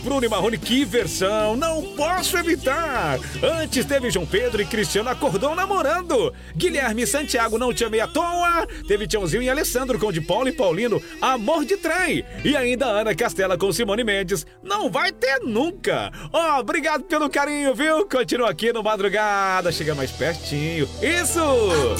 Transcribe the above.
Bruno e Marrone, que versão! Não posso evitar! Antes teve João Pedro e Cristiano Acordou namorando. Guilherme e Santiago, Não Te Amei à Toa. Teve Tiãozinho e Alessandro com de Paulo e Paulino, Amor de Trem. E ainda Ana Castela com Simone Mendes, Não Vai Ter Nunca. Ó, obrigado pelo carinho, viu? Continua aqui no Madrugada. Chega mais pertinho. Isso!